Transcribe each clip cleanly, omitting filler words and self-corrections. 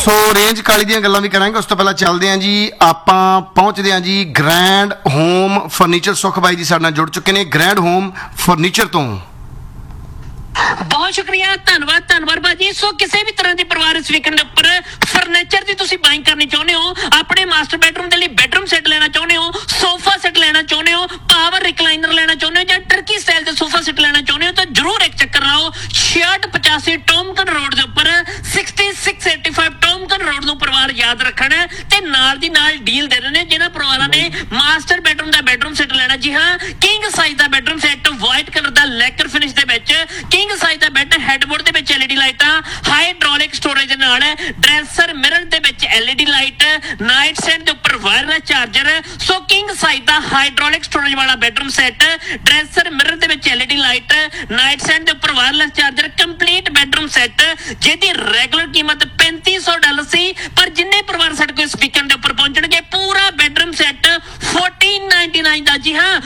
ਸੋ range ਕਾਲੀ ਦੀਆਂ ਗੱਲਾਂ ਵੀ ਕਰਾਂਗੇ। ਉਸ ਤੋਂ ਪਹਿਲਾਂ ਚੱਲਦੇ ਹਾਂ ਜੀ, ਆਪਾਂ ਪਹੁੰਚਦੇ ਹਾਂ ਜੀ ਗ੍ਰੈਂਡ ਹੋਮ ਫਰਨੀਚਰ। ਸੁਖ ਬਾਈ ਜੀ ਸਾਡੇ ਨਾਲ ਜੁੜ ਚੁੱਕੇ ਨੇ ਗ੍ਰੈਂਡ ਹੋਮ ਫਰਨੀਚਰ ਤੋਂ। ਬਹੁਤ ਸ਼ੁਕਰੀਆ, ਧੰਨਵਾਦ ਭਾਜੀ। ਸੋ ਕਿਸੇ ਵੀ ਤਰ੍ਹਾਂ ਦੀ ਪਰਿਵਾਰ ਇਸ ਵੀਕਐਂਡ ਦੇ ਉੱਪਰ ਫਰਨੀਚਰ ਦੀ ਤੁਸੀਂ ਬਾਇੰਗ ਕਰਨੀ ਚਾਹੁੰਦੇ ਹੋ, ਆਪਣੇ ਮਾਸਟਰ ਬੈਡਰੂਮ ਦੇ ਲਈ ਬੈਡਰੂਮ ਸੈੱਟ ਲੈਣਾ ਚਾਹੁੰਦੇ ਹੋ, ਸੋਫਾ ਸੈੱਟ ਲੈਣਾ ਚਾਹੁੰਦੇ ਹੋ, ਪਾਵਰ ਰਿਕਲਾਈਨਰ ਲੈਣਾ ਚਾਹੁੰਦੇ ਹੋ ਜਾਂ ਟਰਕੀ ਸਟਾਈਲ ਦੇ ਸੋਫਾ ਸੈੱਟ ਲੈਣਾ ਚਾਹੁੰਦੇ ਹੋ ਤਾਂ ਜਰੂਰ ਇੱਕ ਚੱਕਰ ਲਾਓ 6685 ਟੌਮਕਨ ਰੋਡ ਦੇ ਉੱਪਰ 6685 ਟੌਮਕਨ ਰੋਡ ਨੂੰ ਪਰਿਵਾਰ ਯਾਦ ਰੱਖਣਾ ਤੇ ਨਾਲ ਦੀ ਨਾਲ ਡੀਲ ਦੇ ਰਹੇ ਨੇ ਜਿਹਨਾਂ ਪਰਿਵਾਰਾਂ ਨੇ ਮਾਸਟਰ ਬੈਡਰੂਮ ਦਾ ਬੈਡਰੂਮ ਸੈੱਟ ਲੈਣਾ। ਜੀ ਹਾਂ, ਕਿੰਗ ਸਾਈਜ਼ ਦਾ ਬੈਡਰੂਮ ਸੈੱਟ ਵਾਈਟ ਕਲਰ ਦਾ ਲੈਕਰ ਫਿਨਿਸ਼ ਦੇ ਵਿੱਚ, ਕਿੰਗ ਸਾਈਜ਼ ਦਾ ਬੈੱਡ ਹੈਡਬੋਰਡ ਦੇ ਵਿੱਚ LED ਲਾਈਟਾਂ, ਹਾਈਡ੍ਰੋਲਿਕ ਸਟੋਰੇਜ ਦੇ ਨਾਲ, ਡਰੈਸਰ ਮਿਰਰ ਦੇ ਵਿੱਚ LED ਲਾਈਟ, ਨਾਈਟ ਸਟੈਂਡ ਦੇ ਉੱਪਰ ਵਾਇਰਲੈਸ ਚਾਰਜਰ। ਸੋ ਕਿੰਗ ਸਾਈਜ਼ ਦਾ ਹਾਈਡ੍ਰੋਲਿਕ ਸਟੋਰੇਜ ਵਾਲਾ ਬੈਡਰੂਮ ਸੈੱਟ, ਡਰੈਸਰ ਮਿਰਰ ਦੇ ਵਿੱਚ LED ਲਾਈਟ, ਨਾਈਟ ਸਟੈਂਡ ਦੇ ਉੱਪਰ wireless charger, complete bedroom set ਜਿਹਦੀ ਰੈਗੂਲਰ ਕੀਮਤ $3500 ਸੀ, ਪਰ ਜਿੰਨੇ ਪਰਿਵਾਰ ਸਾਡੇ ਕੋਲ ਇਸ ਵੀਕਐਂਡ ਦੇ ਉੱਪਰ ਪਹੁੰਚਣਗੇ ਪੂਰਾ ਬੈਡਰੂਮ ਸੈੱਟ $1499 ਦਾ। ਜੀ ਹਾਂ,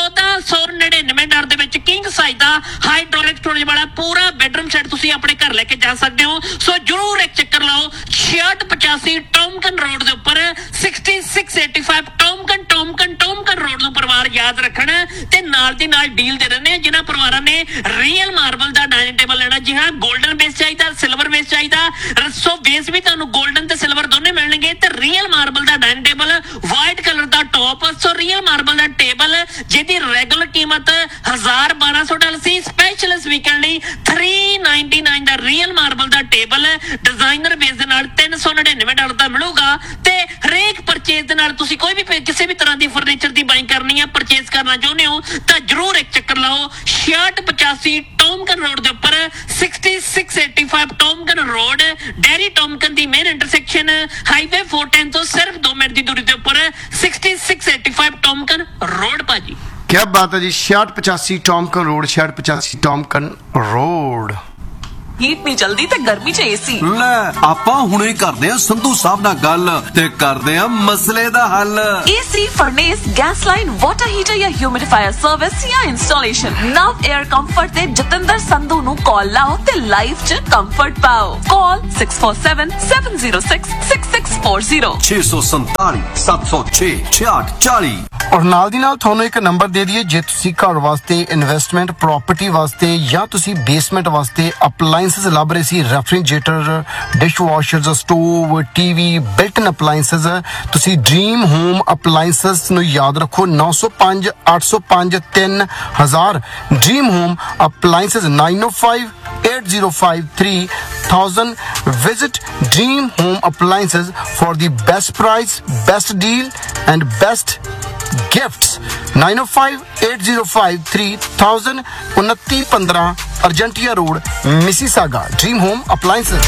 $1499 ਦੇ ਵਿੱਚ ਕਿੰਗ ਸਾਈਜ਼ ਦਾ ਹਾਈਡ੍ਰੋਲਿਕ ਸਟੋਰੇਜ ਵਾਲਾ ਪੂਰਾ ਬੈਡਰੂਮ ਸੈੱਟ ਤੁਸੀਂ ਆਪਣੇ ਘਰ ਲੈ ਕੇ ਜਾ ਸਕਦੇ ਹੋ। ਸੋ ਜਰੂਰ ਇੱਕ ਚੱਕਰ ਲਾਓ 6685 ਟੌਮਕਨ ਰੋਡ ਦੇ ਉੱਪਰ 6685 ਟੌਮਕਨ ਰੋਡ ਨੂੰ ਪਰਿਵਾਰ ਯਾਦ ਰੱਖਣਾ ਤੇ ਨਾਲ ਦੀ ਨਾਲ ਡੀਲ ਦੇ ਰਹੇ ਨੇ ਜਿਨ੍ਹਾਂ ਪਰਿਵਾਰਾਂ ਨੇ ਰੀਅਲ ਮਾਰਬਲ ਦਾ ਡਾਈਨਿੰਗ ਟੇਬਲ ਲੈਣਾ। ਜੀ ਹਾਂ, 골ਡਨ ਬੇਸ ਚਾਹੀਦਾ, ਸਿਲਵਰ ਬੇਸ ਚਾਹੀਦਾ। ਸੋ ਬੇਸ ਵੀ ਤੁਹਾਨੂੰ 골ਡਨ ਤੇ ਸਿਲਵਰ ਦੋਨੇ ਮਿਲਣਗੇ ਤੇ ਰੀਅਲ ਮਾਰਬਲ ਦਾ ਡਾਈਨਿੰਗ ਟੇਬਲ, ਵਾਈਟ ਕਲਰ ਦਾ ਟੌਪ। ਸੋ ਰੀਅਲ ਮਾਰਬਲ ਦਾ ਟੇਬਲ ਜਿਹਦੀ ਰੈਗੂਲਰ ਕੀਮਤ $1200 ਸੀ, ਸਪੈਸ਼ਲ ਇਸ ਵੀਕਐਂਡ ਲਈ $399 ਦਾ ਰੀਅਲ ਮਾਰਬਲ ਦਾ ਟੇਬਲ ਡਿਜ਼ਾਈਨਰ ਬੇਸ ਦੇ ਨਾਲ $399 ਦਾ ਮਿਲੂਗਾ। ਤੇ ਹਰੇਕ ਪਰਚੇਜ਼ ਦੇ ਨਾਲ ਤੁਸੀਂ ਕੋਈ ਵੀ ਕਿਸੇ ਵੀ ਤਰ੍ਹਾਂ ਦੀ ਫਰਨੀਚਰ ਦੀ ਬਾਇੰਗ ਕਰਨੀ ਹੈ, ਪਰਚੇਜ਼ ਕਰਨਾ ਚਾਹੁੰਦੇ ਹੋ ਤਾਂ ਜਰੂਰ ਇੱਕ ਚੱਕਰ ਲਾਓ 6685 ਟੌਮਕਨ ਰੋਡ ਦੇ ਉੱਪਰ 6685 ਟੌਮਕਨ ਰੋਡ, ਡੈਰੀ ਟੌਮਕਨ ਦੀ ਮੇਨ ਇੰਟਰਸੈਕਸ਼ਨ ਹਾਈਵੇ 410 ਤੋਂ ਸਿਰਫ 2 ਮਿੰਟ ਦੀ ਦੂਰੀ ਦੇ ਉੱਪਰ 6685 ਟੌਮਕਨ ਰੋਡ ਭਾਜੀ। ਕਿਆ ਬਾਤ ਹੈ ਜੀ, 6685 ਟੌਮਕਨ ਰੋਡ, 6685 ਟੌਮਕਨ ਰੋਡ। ਹੀਟ ਨਹੀਂ ਚਲਦੀ ਤੇ ਗਰਮੀ ਚ ਏਸੀ ਲੈ ਆਪਾਂ ਹੁਣੇ ਕਰਦੇ ਆ ਸੰਧੂ ਸਾਹਿਬ ਨਾਲ ਗੱਲ ਤੇ ਕਰਦੇ ਆ ਮਸਲੇ ਦਾ ਹੱਲ। AC, ਫਰਨੇਸ, gas line, water heater ਜਾਂ ਹਿਊਮਿਡੀਫਾਇਰ ਸਰਵਿਸ ਜਾਂ ਇੰਸਟਾਲੇਸ਼ਨ, ਨਵ 에ਅਰ ਕੰਫਰਟ ਤੇ ਜਤਿੰਦਰ ਸੰਧੂ ਨੂੰ ਕਾਲ ਲਾਓ ਤੇ ਲਾਈਫ ਚ ਕੰਫਰਟ ਪਾਓ। ਕਾਲ 6477066640 647 706 6840। ਔਰ ਨਾਲ ਦੀ ਨਾਲ ਤੁਹਾਨੂੰ ਇੱਕ ਨੰਬਰ ਦੇ ਦਈਏ, ਜੇ ਤੁਸੀਂ ਘਰ ਵਾਸਤੇ ਇਨਵੈਸਟਮੈਂਟ, ਪ੍ਰਾਪਰਟੀ ਵਾਸਤੇ ਜਾਂ ਤੁਸੀਂ ਬੇਸਮੈਂਟ ਵਾਸਤੇ ਅਪਲਾਈਐਂਸਸ ਲੱਭ ਰਹੇ ਸੀ, ਰੈਫਰੀਜਰੇਟਰ, ਡਿਸ਼ਵਾਸ਼ਰਸ, ਸਟੋਵ, ਟੀਵੀ, ਬਿਲਟ-ਇਨ ਅਪਲਾਈਐਂਸਸ, ਤੁਸੀਂ ਡ੍ਰੀਮ ਹੋਮ ਅਪਲਾਈਐਂਸਸ ਨੂੰ ਯਾਦ ਰੱਖੋ 905 805 3000। Dream home appliances 905 805 3000। Visit Dream Home Appliances for the best price, best deal and best gifts. 905 805 3000, 2915 Argentia Road, Mississauga. Dream Home Appliances.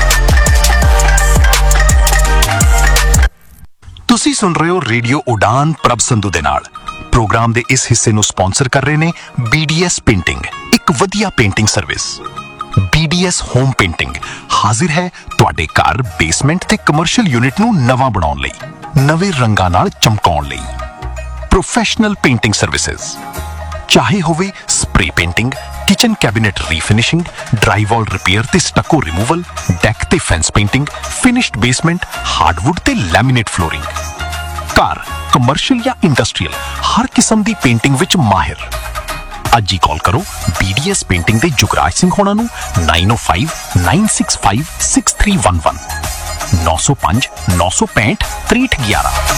ਤੁਸੀਂ ਸੁਣ ਰਹੇ ਹੋ ਰੇਡੀਓ ਉਡਾਨ ਪ੍ਰਭ ਸੰਧੂ ਦੇ ਨਾਲ। ਪ੍ਰੋਗਰਾਮ ਦੇ ਇਸ ਹਿੱਸੇ ਨੂੰ ਸਪਾਂਸਰ ਕਰ ਰਹੇ ਨੇ BDS ਪੇਂਟਿੰਗ, ਇੱਕ ਵਧੀਆ painting service. BDS home painting ਹਾਜ਼ਰ ਹੈ ਤੁਹਾਡੇ ਘਰ, ਬੇਸਮੈਂਟ ਤੇ ਕਮਰਸ਼ੀਅਲ ਯੂਨਿਟ ਨੂੰ ਨਵਾਂ ਬਣਾਉਣ ਲਈ, ਨਵੇਂ ਰੰਗਾਂ ਨਾਲ ਚਮਕਾਉਣ ਲਈ। ਪ੍ਰੋਫੈਸ਼ਨਲ ਪੇਂਟਿੰਗ ਸਰਵਿਸਿਜ਼, ਚਾਹੇ ਹੋਵੇ spray painting, kitchen cabinet ਰੀਫਿਨਿਸ਼ਿੰਗ, ਡਰਾਈਵਾਲ repair ਤੇ ਸਟੱਕੋ ਰਿਮੂਵਲ, ਡੈਕ ਤੇ fence painting, finished basement, hardwood ਤੇ ਲੈਮੀਨੇਟ ਫਲੋਰਿੰਗ। ਘਰ, ਕਮਰਸ਼ੀਅਲ ਜਾਂ ਇੰਡਸਟਰੀਅਲ, ਹਰ ਕਿਸਮ ਦੀ ਪੇਂਟਿੰਗ ਵਿੱਚ ਮਾਹਿਰ। ਅੱਜ ਹੀ ਕਾਲ ਕਰੋ BDS ਪੇਂਟਿੰਗ ਦੇ ਜੁਗਰਾਜ ਸਿੰਘ ਹੋਣਾ ਨੂੰ 905 965 6311 905 965 6311।